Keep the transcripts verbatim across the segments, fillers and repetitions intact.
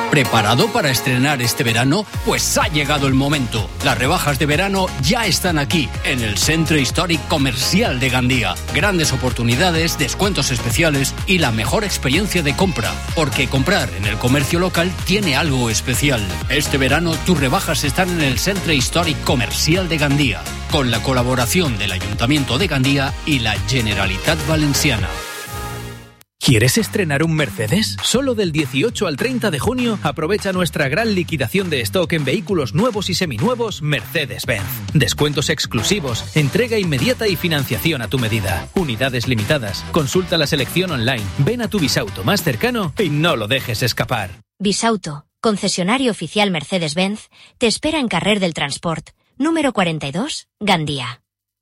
¿Preparado para estrenar este verano? Pues ha llegado el momento. Las rebajas de verano ya están aquí, en el Centre Històric Comercial de Gandía. Grandes oportunidades, descuentos especiales y la mejor experiencia de compra. Porque comprar en el comercio local tiene algo especial. Este verano tus rebajas están en el Centre Històric Comercial de Gandía, con la colaboración del Ayuntamiento de Gandía y la Generalitat Valenciana. ¿Quieres estrenar un Mercedes? Solo del dieciocho al treinta de junio aprovecha nuestra gran liquidación de stock en vehículos nuevos y seminuevos Mercedes-Benz. Descuentos exclusivos, entrega inmediata y financiación a tu medida. Unidades limitadas. Consulta la selección online. Ven a tu Bisauto más cercano y no lo dejes escapar. Bisauto, concesionario oficial Mercedes-Benz, te espera en Carrer del Transport, número cuarenta y dos, Gandía.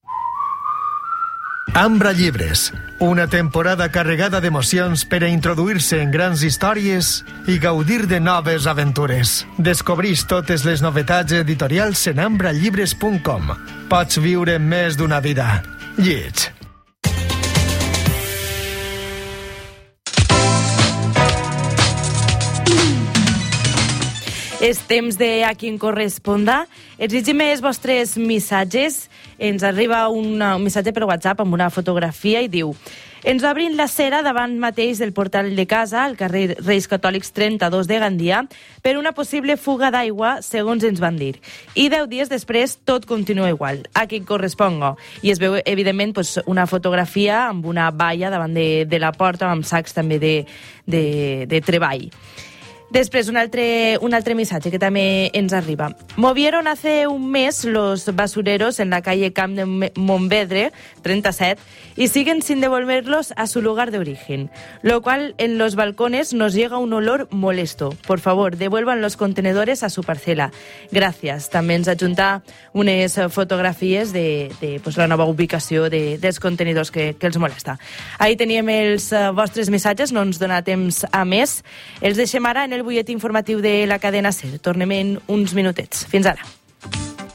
Ambra Llibres, una temporada carregada d'emocions per a introduir-se en grans històries i gaudir de noves aventures. Descobrís totes les novetats editorials en ambra llibres punt com. Pots viure més d'una vida. Lleig. És temps de A qui en corresponda. Ens llegim els vostres missatges. Ens arriba un missatge per WhatsApp amb una fotografia i diu: ens obrin la cera davant mateix del portal de casa, al carrer Reis Catòlics trenta-dos de Gandia, per una possible fuga d'aigua, segons ens van dir. I deu dies després tot continua igual. A qui corresponga. I es veu, evidentment, pues, una fotografia amb una valla davant de, de la porta, amb sacs també de, de, de treball. Després, un altre, un altre missatge que també ens arriba. Movieron hace un mes los basureros en la calle Camp de Montvedre, treinta y siete, y siguen sin devolverlos a su lugar de origen, lo cual en los balcones nos llega un olor molesto. Por favor, devuelvan los contenedores a su parcela. Gracias. També ens ajunta unes fotografies de, de pues, la nova ubicació de, dels contenidors que, que els molesta. Ahí teníem els vostres missatges, no ens dona temps a més. Els deixem ara en el butlletí informatiu de la cadena SER. Tornem en uns minutets. Fins ara.